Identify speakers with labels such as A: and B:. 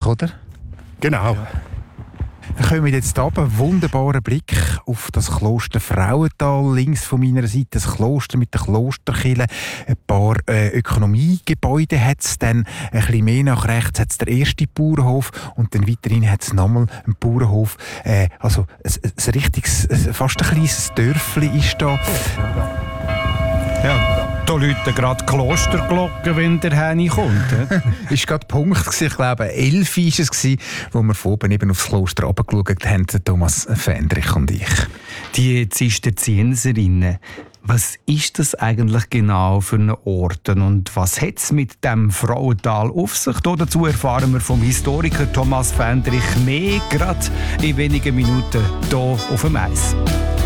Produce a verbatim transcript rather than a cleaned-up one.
A: oder?
B: Genau.
A: Ja. Wir kommen jetzt hier einen wunderbaren Blick auf das Kloster Frauental. Links von meiner Seite das Kloster mit der Klosterkirche. Ein paar äh, Ökonomiegebäude hat es. Dann ein bisschen mehr nach rechts hat es den ersten Bauernhof. Und dann weiterhin hat es nochmal einen Bauernhof. Äh, also ein, ein richtiges, fast ein kleines Dörfli ist da.
C: Ja. Da läuten gerade Klosterglocken, wenn der Häni kommt.
A: Es war gerade der Punkt, ich glaube, elf war es, wo wir von oben eben aufs Kloster runtergeschaut haben, Thomas Fendrich und ich.
C: Die Zisterzienserinnen, was ist das eigentlich genau für ein Ort und was hat es mit dem Frauental auf sich? Dazu erfahren wir vom Historiker Thomas Fendrich mehr, gerade in wenigen Minuten hier auf dem Eis.